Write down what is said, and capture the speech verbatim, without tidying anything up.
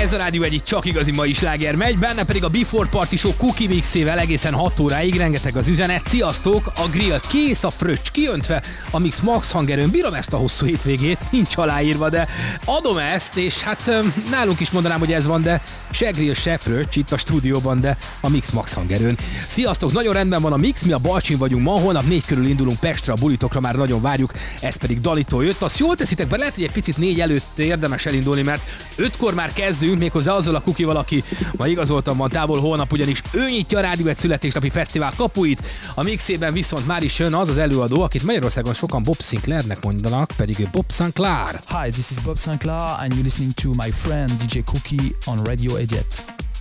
Ez a rádió egyik csak igazi mai sláger megy, benne pedig a Before Party Show Cookie Mixével egészen hat óráig, rengeteg az üzenet. Sziasztok, a grill kész, a fröccs kiöntve, a Mix max hangerőn, bírom ezt a hosszú hétvégét, nincs aláírva, de adom ezt, és hát nálunk is mondanám, hogy ez van, de se grill, se fröccs itt a stúdióban, de a Mix max hangerőn. Sziasztok, nagyon rendben van a Mix, mi a Balcsin vagyunk ma, holnap négy körül indulunk Pestre, a bulitokra már nagyon várjuk, ez pedig Dalitól jött. Azt jól teszitek be, lehet, hogy egy picit négy előtt érdemes elindulni, mert ötkor már kezdünk, méghozzá azzal a kukival, aki ma igazoltan van távol, holnap ugyanis ő nyitja a rádió egy születésnapi fesztivál kapuit. A Mixében viszont már is jön az az előadó, akit Magyarországon sokan Bob Sinclairnek mondanak, pedig ő Bob Sinclair. Hi, this is Bob Sinclair and you're listening to my friend D J Cookie on Radio Idiot.